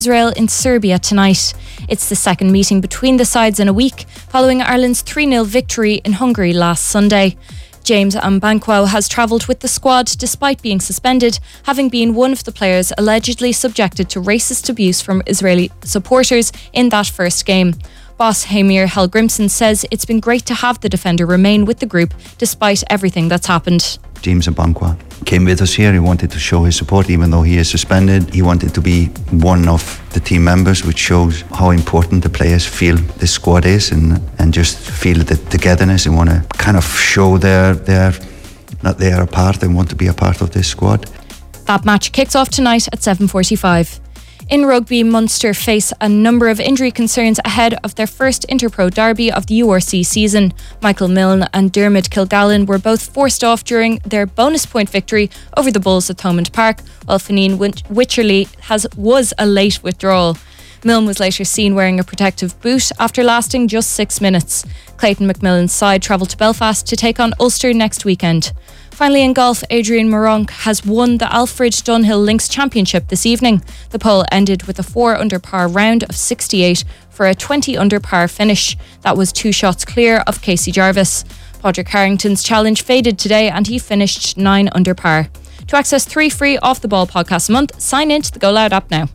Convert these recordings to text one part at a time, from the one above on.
Israel in Serbia tonight. It's the second meeting between the sides in a week, following Ireland's 3-0 victory in Hungary last Sunday. James Mbankwa has travelled with the squad despite being suspended, having been one of the players allegedly subjected to racist abuse from Israeli supporters in that first game. Boss Heimir Hallgrimsson says it's been great to have the defender remain with the group despite everything that's happened. James Mbankwa came with us here. He wanted to show his support even though he is suspended. He wanted to be one of the team members, which shows how important the players feel this squad is and just feel the togetherness and want to kind of show that they are a part and want to be a part of this squad. That match kicks off tonight at 7:45. In rugby, Munster face a number of injury concerns ahead of their first Interpro derby of the URC season. Michael Milne and Dermot Kilgallen were both forced off during their bonus point victory over the Bulls at Thomond Park, while Fineen Wycherley was a late withdrawal. Milne was later seen wearing a protective boot after lasting just 6 minutes. Clayton McMillan's side travelled to Belfast to take on Ulster next weekend. Finally, in golf, Adrian Moronk has won the Alfred Dunhill Links Championship this evening. The poll ended with a 4 under par round of 68 for a 20 under par finish. That was 2 shots clear of Casey Jarvis. Padraig Harrington's challenge faded today and he finished 9 under par. To access 3 free Off the Ball podcasts a month, sign in to the Go Loud app now.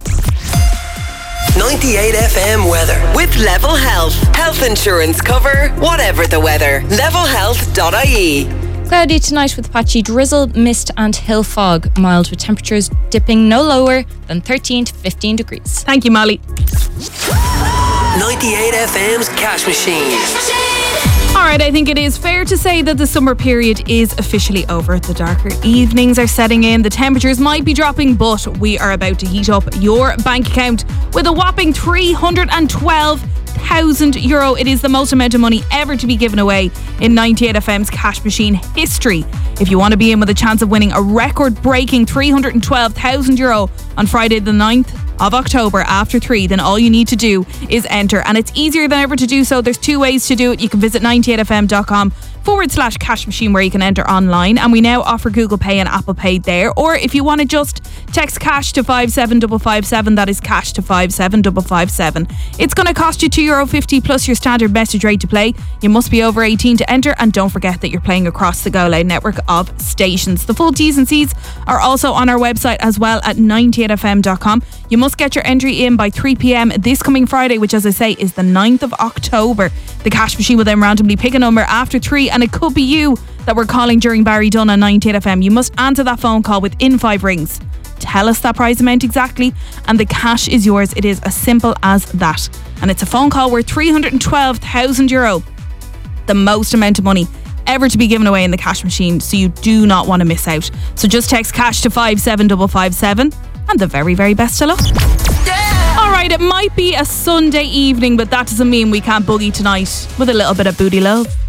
98 FM weather with Level Health. Health insurance cover, whatever the weather. levelhealth.ie. Cloudy tonight with patchy drizzle, mist and hill fog. Mild with temperatures dipping no lower than 13 to 15 degrees. Thank you, Molly. 98 FM's Cash Machine. Alright, I think it is fair to say that the summer period is officially over. The darker evenings are setting in, the temperatures might be dropping, but we are about to heat up your bank account with a whopping €312,000. It is the most amount of money ever to be given away in 98 FM's Cash Machine history. If you want to be in with a chance of winning a record-breaking €312,000 on Friday the 9th of October after 3, then all you need to do is enter, and it's easier than ever to do so. There's 2 ways to do it. You can visit 98fm.com/cash machine where you can enter online, and we now offer Google Pay and Apple Pay there. Or if you want to just text cash to 57557, that is cash to 57557. It's going to cost you €2.50 plus your standard message rate to play. You must be over 18 to enter, and don't forget that you're playing across the Go Loud network of stations. The full T's and C's are also on our website as well at 98fm.com. You must get your entry in by 3 p.m. this coming Friday, which, as I say, is the 9th of October. The Cash Machine will then randomly pick a number after 3, and it could be you that we're calling during Barry Dunn on 98 FM. You must answer that phone call within 5 rings. Tell us that prize amount exactly, and the cash is yours. It is as simple as that. And it's a phone call worth €312,000. The most amount of money ever to be given away in the Cash Machine, so you do not want to miss out. So just text cash to 57557, and the very, very best of luck. Yeah! Alright, it might be a Sunday evening, but that doesn't mean we can't boogie tonight with a little bit of booty love.